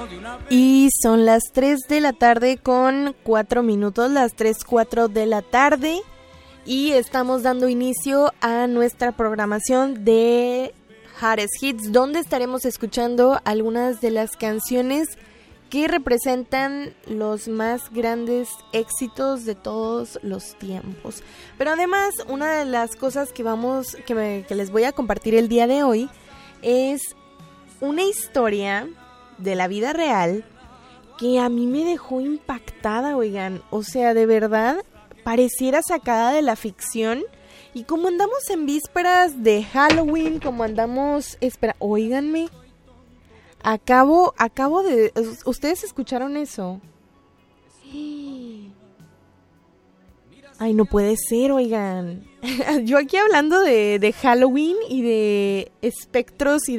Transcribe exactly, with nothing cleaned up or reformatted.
Y son las tres de la tarde con cuatro minutos, las tres, cuatro de la tarde. Y estamos dando inicio a nuestra programación de Hottest Hits, donde estaremos escuchando algunas de las canciones que representan los más grandes éxitos de todos los tiempos. Pero además, una de las cosas que vamos, que, me, que les voy a compartir el día de hoy es una historia de la vida real que a mí me dejó impactada, oigan. O sea, de verdad, pareciera sacada de la ficción. Y como andamos en vísperas de Halloween, como andamos... Espera, óiganme. Acabo, acabo de... ¿Ustedes escucharon eso? Ay, no puede ser, oigan. Yo aquí hablando de, de Halloween y de espectros y